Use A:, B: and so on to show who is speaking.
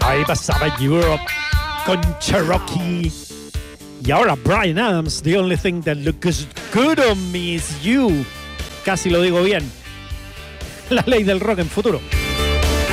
A: Ahí pasaba Europe con Cherokee. Y ahora Bryan Adams, The Only Thing That Looks Good on Me Is You. Casi lo digo bien. La ley del rock en futuro.